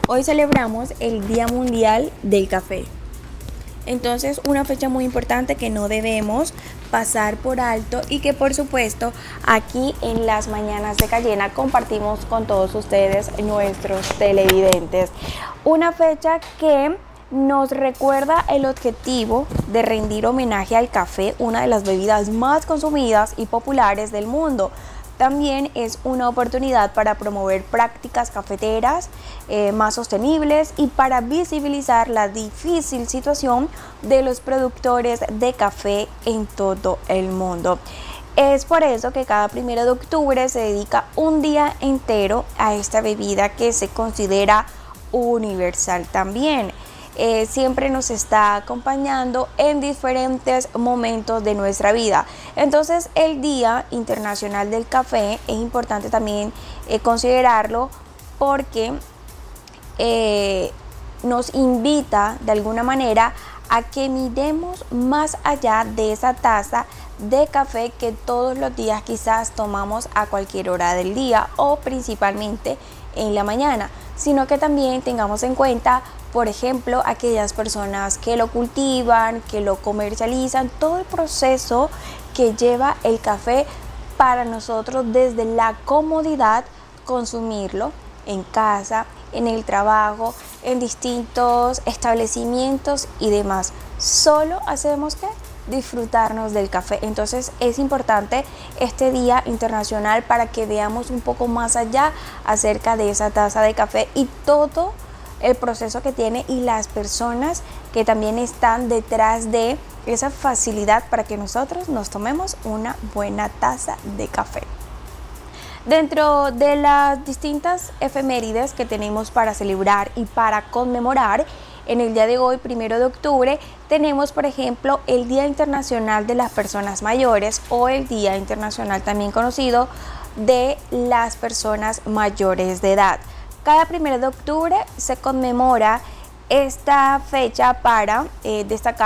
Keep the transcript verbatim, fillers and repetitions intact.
Hoy celebramos el Día Mundial del Café. Entonces, una fecha muy importante que no debemos pasar por alto y que por supuesto aquí en las mañanas de Cayena compartimos con todos ustedes, nuestros televidentes. Una fecha que nos recuerda el objetivo de rendir homenaje al café, una de las bebidas más consumidas y populares del mundo. También es una oportunidad para promover prácticas cafeteras eh, más sostenibles y para visibilizar la difícil situación de los productores de café en todo el mundo. Es por eso que cada primero de octubre se dedica un día entero a esta bebida que se considera universal también. Eh, siempre nos está acompañando en diferentes momentos de nuestra vida. Entonces, el Día Internacional del Café es importante también eh, considerarlo porque eh, nos invita de alguna manera a que miremos más allá de esa taza de café que todos los días quizás tomamos a cualquier hora del día o principalmente en la mañana, sino que también tengamos en cuenta, por ejemplo, aquellas personas que lo cultivan, que lo comercializan, todo el proceso que lleva el café para nosotros desde la comodidad consumirlo en casa, en el trabajo, en distintos establecimientos y demás. Solo hacemos que disfrutarnos del café. Entonces es importante este Día Internacional para que veamos un poco más allá acerca de esa taza de café y todo el proceso que tiene y las personas que también están detrás de esa facilidad para que nosotros nos tomemos una buena taza de café. Dentro de las distintas efemérides que tenemos para celebrar y para conmemorar, en el día de hoy, primero de octubre, tenemos, por ejemplo, el Día Internacional de las Personas Mayores o el Día Internacional también conocido de las Personas Mayores de Edad. Cada primero de octubre se conmemora esta fecha para eh, destacar